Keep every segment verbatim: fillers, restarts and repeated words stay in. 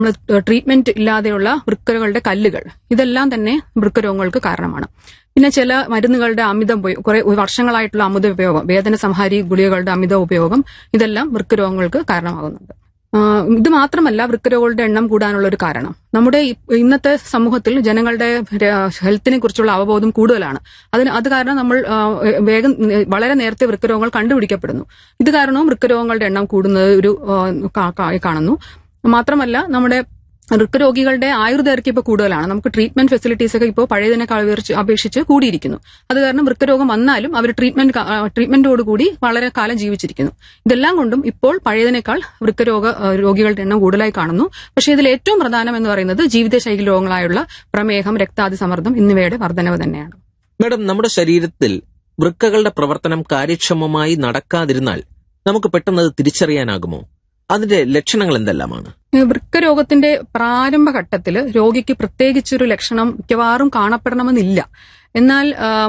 നമ്മൾ ട്രീറ്റ്മെന്റ് ഇല്ലാതെയുള്ള വൃക്കകളുടെ കല്ലുകൾ, ഇതെല്ലാം തന്നെ വൃക്കരോഗങ്ങൾക്ക് കാരണമാണ്. പിന്നെ ചില മരുന്നുകളുടെ അമിത ഉപയോഗം, കുറെ വർഷങ്ങളായിട്ടുള്ള അമിത ഉപയോഗം, വേദന സംഹാരി ഗുളികകളുടെ അമിത ഉപയോഗം, ഇതെല്ലാം വൃക്കരോഗങ്ങൾക്ക് കാരണമാകുന്നുണ്ട്. ഇത് മാത്രമല്ല വൃക്കരോഗങ്ങളുടെ എണ്ണം കൂടാനുള്ള ഒരു കാരണം നമ്മുടെ ഇന്നത്തെ സമൂഹത്തിൽ ജനങ്ങളുടെ ഹെൽത്തിനെ കുറിച്ചുള്ള അവബോധം കൂടുതലാണ്. അതിന് അത് കാരണം നമ്മൾ വേഗം വളരെ നേരത്തെ വൃക്കരോഗങ്ങൾ കണ്ടുപിടിക്കപ്പെടുന്നു. ഇത് കാരണവും വൃക്കരോഗങ്ങളുടെ എണ്ണം കൂടുന്നത് ഒരു കാണുന്നു. മാത്രമല്ല നമ്മുടെ വൃക്കരോഗികളുടെ ആയുർദൈർഘ്യം ഇപ്പോൾ കൂടുതലാണ്. നമുക്ക് ട്രീറ്റ്മെന്റ് ഫെസിലിറ്റീസ് ഒക്കെ ഇപ്പോൾ പഴയതിനേക്കാൾ അപേക്ഷിച്ച് കൂടിയിരിക്കുന്നു. അത് കാരണം വൃക്കരോഗം വന്നാലും അവർ ട്രീറ്റ്മെന്റ് ട്രീറ്റ്മെന്റോടുകൂടി വളരെ കാലം ജീവിച്ചിരിക്കുന്നു. ഇതെല്ലാം കൊണ്ടും ഇപ്പോൾ പഴയതിനേക്കാൾ വൃക്കരോഗ രോഗികളുടെ എണ്ണം കൂടുതലായി കാണുന്നു. പക്ഷേ ഇതിൽ ഏറ്റവും പ്രധാനം എന്ന് പറയുന്നത് ജീവിതശൈലി രോഗങ്ങളായുള്ള പ്രമേഹം, രക്താതിസമ്മർദ്ദം എന്നിവയുടെ വർധനവ് തന്നെയാണ്. മാഡം, നമ്മുടെ ശരീരത്തിൽ വൃക്കകളുടെ പ്രവർത്തനം കാര്യക്ഷമമായി നടക്കാതിരുന്നാൽ നമുക്ക് പെട്ടെന്ന് തിരിച്ചറിയാനാകുമോ? അതിന്റെ ലക്ഷണങ്ങൾ എന്തെല്ലാമാണ്? വൃക്കരോഗത്തിന്റെ പ്രാരംഭഘട്ടത്തിൽ രോഗിക്ക് പ്രത്യേകിച്ചൊരു ലക്ഷണം മിക്കവാറും കാണപ്പെടണമെന്നില്ല. എന്നാൽ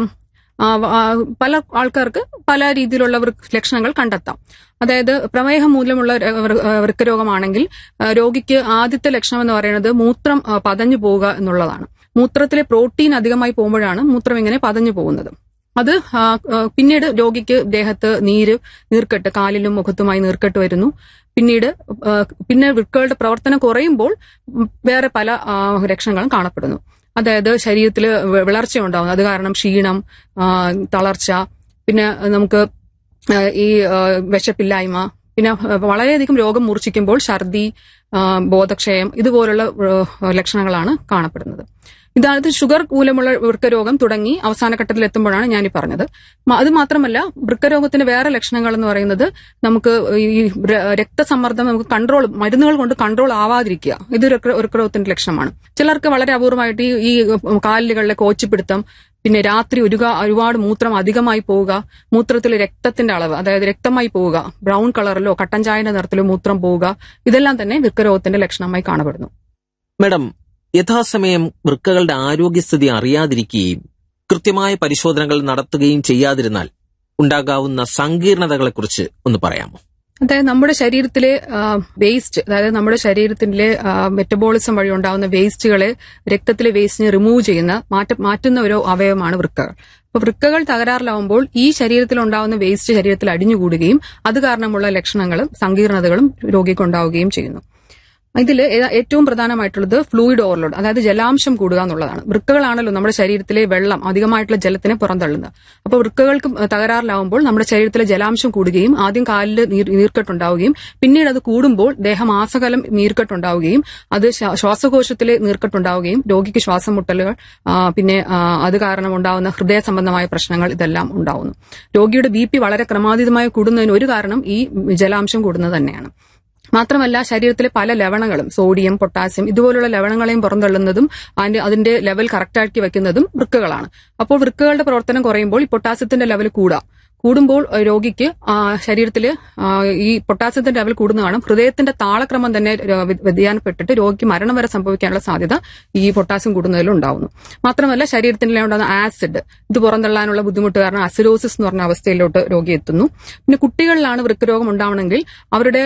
പല ആൾക്കാർക്ക് പല രീതിയിലുള്ള ലക്ഷണങ്ങൾ കണ്ടെത്താം. അതായത് പ്രമേഹം മൂലമുള്ള വൃക്കരോഗമാണെങ്കിൽ രോഗിക്ക് ആദ്യത്തെ ലക്ഷണം എന്ന് പറയുന്നത് മൂത്രം പതഞ്ഞു പോവുക എന്നുള്ളതാണ്. മൂത്രത്തിലെ പ്രോട്ടീൻ അധികമായി പോകുമ്പോഴാണ് മൂത്രം ഇങ്ങനെ പതഞ്ഞു പോകുന്നത്. അത് പിന്നീട് രോഗിക്ക് ദേഹത്ത് നീര്, നീർക്കെട്ട്, കാലിലും മുഖത്തുമായി നീർക്കെട്ട് വരുന്നു. പിന്നീട് പിന്നെ വൃക്കകളുടെ പ്രവർത്തനം കുറയുമ്പോൾ വേറെ പല ലക്ഷണങ്ങളും കാണപ്പെടുന്നു. അതായത് ശരീരത്തിൽ വിളർച്ച ഉണ്ടാകുന്നു. അത് കാരണം ക്ഷീണം, തളർച്ച, പിന്നെ നമുക്ക് ഈ വിശപ്പില്ലായ്മ, പിന്നെ വളരെയധികം രോഗം മൂർച്ഛിക്കുമ്പോൾ ഛർദി, ബോധക്ഷയം, ഇതുപോലുള്ള ലക്ഷണങ്ങളാണ് കാണപ്പെടുന്നത്. ഇതാണ് ഷുഗർ മൂലമുള്ള വൃക്കരോഗം തുടങ്ങി അവസാന ഘട്ടത്തിൽ എത്തുമ്പോഴാണ് ഞാനീ പറഞ്ഞത്. അത് മാത്രമല്ല വൃക്കരോഗത്തിന്റെ വേറെ ലക്ഷണങ്ങൾ എന്ന് പറയുന്നത് നമുക്ക് ഈ രക്തസമ്മർദ്ദം നമുക്ക് കൺട്രോൾ, മരുന്നുകൾ കൊണ്ട് കൺട്രോൾ ആവാതിരിക്കുക, ഇത് വൃക്കരോഗത്തിന്റെ ലക്ഷണമാണ്. ചിലർക്ക് വളരെ അപൂർവമായിട്ട് ഈ കാലുകളിലെ കോച്ചിപ്പിടുത്തം, പിന്നെ രാത്രി ഒരു ഒരുപാട് മൂത്രം അധികമായി പോവുക, മൂത്രത്തിൽ രക്തത്തിന്റെ അളവ്, അതായത് രക്തമായി പോവുക, ബ്രൗൺ കളറിലോ കട്ടൻ ചായന്റെ നിറത്തിലോ മൂത്രം പോവുക, ഇതെല്ലാം തന്നെ വൃക്കരോഗത്തിന്റെ ലക്ഷണമായി കാണപ്പെടുന്നു. മാഡം, യഥാസമയം വൃക്കകളുടെ ആരോഗ്യസ്ഥിതി അറിയാതിരിക്കുകയും കൃത്യമായ പരിശോധനകൾ നടത്തുകയും ചെയ്യാതിരുന്നാൽ ഉണ്ടാകാവുന്ന സങ്കീർണതകളെക്കുറിച്ച് ഒന്ന് പറയാമോ? അതായത് നമ്മുടെ ശരീരത്തിലെ വേസ്റ്റ്, അതായത് നമ്മുടെ ശരീരത്തിലെ മെറ്റബോളിസം വഴി ഉണ്ടാകുന്ന വേസ്റ്റുകളെ, രക്തത്തിലെ വേസ്റ്റിനെ റിമൂവ് ചെയ്യുന്ന മാറ്റ മാറ്റുന്ന ഒരു അവയവമാണ് വൃക്കകൾ. അപ്പൊ വൃക്കകൾ തകരാറിലാവുമ്പോൾ ഈ ശരീരത്തിൽ ഉണ്ടാകുന്ന വേസ്റ്റ് ശരീരത്തിൽ അടിഞ്ഞുകൂടുകയും അത് കാരണമുള്ള ലക്ഷണങ്ങളും സങ്കീർണതകളും രോഗിക്കുണ്ടാവുകയും ചെയ്യുന്നു. ഇതിൽ ഏറ്റവും പ്രധാനമായിട്ടുള്ളത് ഫ്ലൂയിഡ് ഓവർലോഡ്, അതായത് ജലാംശം കൂടുക എന്നുള്ളതാണ്. വൃക്കകളാണല്ലോ നമ്മുടെ ശരീരത്തിലെ വെള്ളം, അധികമായിട്ടുള്ള ജലത്തിനെ പുറന്തള്ളുന്നത്. അപ്പോൾ വൃക്കകൾക്ക് തകരാറിലാവുമ്പോൾ നമ്മുടെ ശരീരത്തിലെ ജലാംശം കൂടുകയും ആദ്യം കാലിൽ നീർക്കെട്ടുണ്ടാവുകയും പിന്നീട് അത് കൂടുമ്പോൾ ദേഹമാസകലം നീർക്കെട്ടുണ്ടാവുകയും അത് ശ്വാസകോശത്തിലെ നീർക്കെട്ടുണ്ടാവുകയും രോഗിക്ക് ശ്വാസം മുട്ടലുകൾ, പിന്നെ അത് കാരണം ഉണ്ടാവുന്ന ഹൃദയ സംബന്ധമായ പ്രശ്നങ്ങൾ, ഇതെല്ലാം ഉണ്ടാവുന്നു. രോഗിയുടെ ബി പി വളരെ ക്രമാതീതമായി കൂടുന്നതിന് ഒരു കാരണം ഈ ജലാംശം കൂടുന്നത് തന്നെയാണ്. മാത്രമല്ല ശരീരത്തിലെ പല ലവണങ്ങളും, സോഡിയം, പൊട്ടാസ്യം, ഇതുപോലുള്ള ലവണങ്ങളെയും പുറന്തള്ളുന്നതും അതിന്റെ അതിന്റെ ലെവൽ കറക്റ്റാക്കി വെക്കുന്നതും വൃക്കകളാണ്. അപ്പോൾ വൃക്കകളുടെ പ്രവർത്തനം കുറയുമ്പോൾ ഈ പൊട്ടാസ്യത്തിന്റെ ലെവൽ കൂടാം. കൂടുമ്പോൾ രോഗിക്ക് ശരീരത്തിൽ ഈ പൊട്ടാസ്യത്തിന്റെ ലെവൽ കൂടുന്നതാണ് ഹൃദയത്തിന്റെ താളക്രമം തന്നെ വ്യതിയാനപ്പെട്ടിട്ട് രോഗിക്ക് മരണം വരെ സംഭവിക്കാനുള്ള സാധ്യത ഈ പൊട്ടാസ്യം കൂടുന്നതിലും ഉണ്ടാവുന്നു. മാത്രമല്ല ശരീരത്തിൽ ഉണ്ടാകുന്ന ആസിഡ്, ഇത് പുറന്തള്ളാനുള്ള ബുദ്ധിമുട്ട് കാരണം അസിഡോസിസ് എന്ന് പറഞ്ഞ അവസ്ഥയിലോട്ട് രോഗി എത്തുന്നു. പിന്നെ കുട്ടികളിലാണ് വൃക്കരോഗം ഉണ്ടാവണമെങ്കിൽ അവരുടെ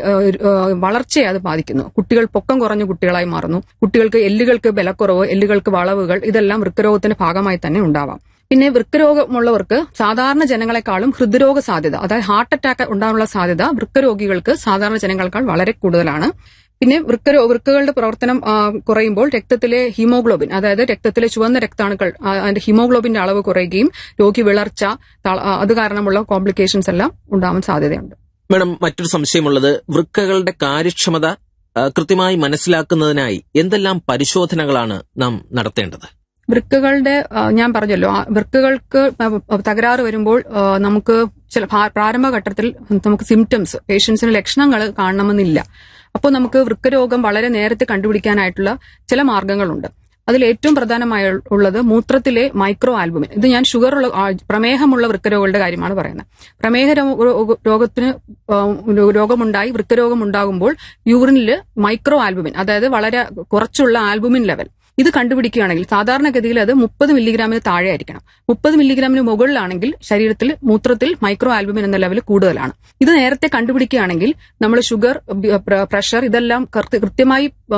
വളർച്ചയെ അത് ബാധിക്കുന്നു. കുട്ടികൾ പൊക്കം കുറഞ്ഞ കുട്ടികളായി മാറുന്നു. കുട്ടികൾക്ക് എല്ലുകൾക്ക് ബലക്കുറവ്, എല്ലുകൾക്ക് വളവുകൾ, ഇതെല്ലാം വൃക്കരോഗത്തിന്റെ ഭാഗമായി തന്നെ ഉണ്ടാവാം. പിന്നെ വൃക്കരോഗമുള്ളവർക്ക് സാധാരണ ജനങ്ങളെക്കാളും ഹൃദ്രോഗ സാധ്യത, അതായത് ഹാർട്ട് അറ്റാക്ക് ഉണ്ടാകാനുള്ള സാധ്യത വൃക്കരോഗികൾക്ക് സാധാരണ ജനങ്ങളെക്കാൾ വളരെ കൂടുതലാണ്. പിന്നെ വൃക്ക വൃക്കകളുടെ പ്രവർത്തനം കുറയുമ്പോൾ രക്തത്തിലെ ഹീമോഗ്ലോബിൻ, അതായത് രക്തത്തിലെ ചുവന്ന രക്താണുക്കൾ, അതിന്റെ ഹീമോഗ്ലോബിന്റെ അളവ് കുറയുകയും രോഗി വിളർച്ച, അത് കാരണമുള്ള കോംപ്ലിക്കേഷൻസ് എല്ലാം ഉണ്ടാവാൻ സാധ്യതയുണ്ട്. മാഡം, മറ്റൊരു സംശയമുള്ളത് വൃക്കകളുടെ കാര്യക്ഷമത കൃത്യമായി മനസ്സിലാക്കുന്നതിനായി എന്തെല്ലാം പരിശോധനകളാണ് നാം നടത്തേണ്ടത്? വൃക്കകളുടെ ഞാൻ പറഞ്ഞല്ലോ, വൃക്കകൾക്ക് തകരാറ് വരുമ്പോൾ നമുക്ക് ചില പ്രാരംഭഘട്ടത്തിൽ നമുക്ക് സിംറ്റംസ്, പേഷ്യൻസിന് ലക്ഷണങ്ങൾ കാണണമെന്നില്ല. അപ്പോൾ നമുക്ക് വൃക്കരോഗം വളരെ നേരത്തെ കണ്ടുപിടിക്കാനായിട്ടുള്ള ചില മാർഗങ്ങളുണ്ട്. അതിൽ ഏറ്റവും പ്രധാനമായ ഉള്ളത് മൂത്രത്തിലെ മൈക്രോ ആൽബുമിൻ. ഇത് ഞാൻ ഷുഗർ ഉള്ള പ്രമേഹമുള്ള വൃക്കരോഗങ്ങളുടെ കാര്യമാണ് പറയുന്നത്. പ്രമേഹ രോഗത്തിന് രോഗമുണ്ടായി വൃക്കരോഗം ഉണ്ടാകുമ്പോൾ യൂറിനിൽ മൈക്രോ ആൽബുമിൻ, അതായത് വളരെ കുറച്ചുള്ള ആൽബുമിൻ ലെവൽ, ഇത് കണ്ടുപിടിക്കുകയാണെങ്കിൽ സാധാരണഗതിയിൽ അത് മുപ്പത് മില്ലിഗ്രാമിന് താഴെ ആയിരിക്കണം. മുപ്പത് മില്ലിഗ്രാമിന് മുകളിലാണെങ്കിൽ ശരീരത്തിൽ മൂത്രത്തിൽ മൈക്രോ ആൽബുമിൻ എന്ന ലെവൽ കൂടുതലാണ്. ഇത് നേരത്തെ കണ്ടുപിടിക്കുകയാണെങ്കിൽ നമ്മൾ ഷുഗർ, പ്രഷർ ഇതെല്ലാം കൃത്യമായി